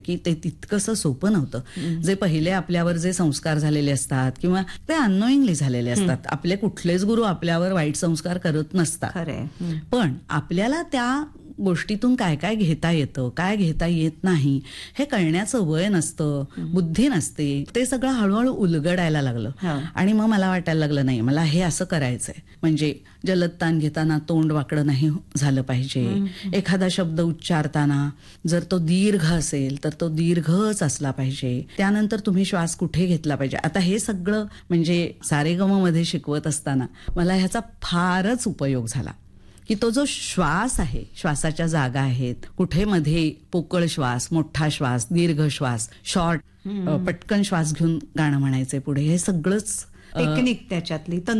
की ते तितकंसं सोपं नव्हतं. जे पहिले आपल्यावर जे संस्कार झालेले असतात किंवा ते अननोईंगली झालेले असतात, आपले कुठलेच गुरु आपल्यावर वाईट संस्कार करत नसतात. खरंय. पण आपल्याला त्या गोष्टीतून काय काय घेता येतं, काय घेता येत नाही हे कळण्याचं वय नसतं, बुद्धी नसते. ते सगळं हळूहळू उलगडायला लागलं. आणि मग मला वाटायला लागलं नाही, मला हे असं करायचंय. म्हणजे जलदताण घेताना तोंड वाकडं नाही झालं पाहिजे. एखादा शब्द उच्चारताना जर तो दीर्घ असेल तर तो दीर्घच असला पाहिजे. त्यानंतर तुम्ही श्वास कुठे घेतला पाहिजे. आता हे सगळं म्हणजे सारेगम मध्ये शिकवत असताना मला ह्याचा फारच उपयोग झाला. की तो जो श्वास आहे, श्वासाच्या जागा आहेत, कुठे मध्ये पोकळ श्वास, मोठा श्वास, दीर्घ श्वास, शॉर्ट, पटकन श्वास घेऊन गाणं म्हणायचंय पुढे, हे सगळंच टेक्निक त्याच्यातली